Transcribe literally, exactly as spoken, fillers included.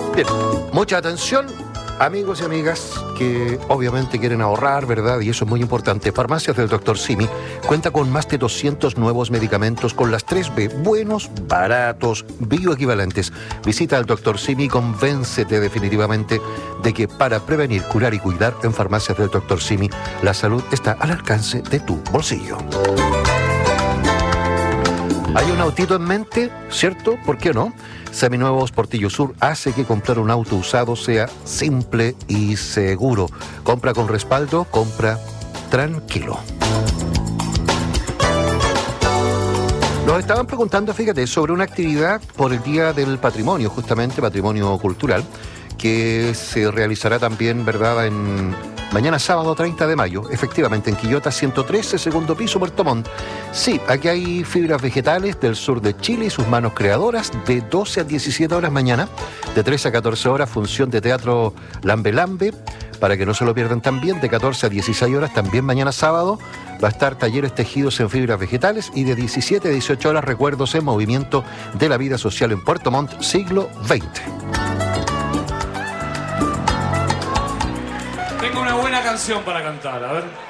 Bien, mucha atención, amigos y amigas que obviamente quieren ahorrar, ¿verdad? Y eso es muy importante. Farmacias del doctor Simi cuenta con más de doscientos nuevos medicamentos con las tres B, buenos, baratos, bioequivalentes. Visita al doctor Simi y convéncete definitivamente de que para prevenir, curar y cuidar en Farmacias del doctor Simi, la salud está al alcance de tu bolsillo. ¿Hay un autito en mente? ¿Cierto? ¿Por qué no? Seminuevos Portillo Sur hace que comprar un auto usado sea simple y seguro. Compra con respaldo, compra tranquilo. Nos estaban preguntando, fíjate, sobre una actividad por el Día del Patrimonio, justamente Patrimonio Cultural, que se realizará también, ¿verdad?, en mañana sábado treinta de mayo, efectivamente, en Quillota ciento trece, segundo piso, Puerto Montt. Sí, aquí hay fibras vegetales del sur de Chile y sus manos creadoras, de doce a diecisiete horas mañana, de trece a catorce horas, función de teatro Lambe Lambe, para que no se lo pierdan también, de catorce a dieciséis horas, también mañana sábado, va a estar talleres tejidos en fibras vegetales y de diecisiete a dieciocho horas, recuerdos en movimiento de la vida social en Puerto Montt, siglo veinte. Tengo una buena canción para cantar, a ver.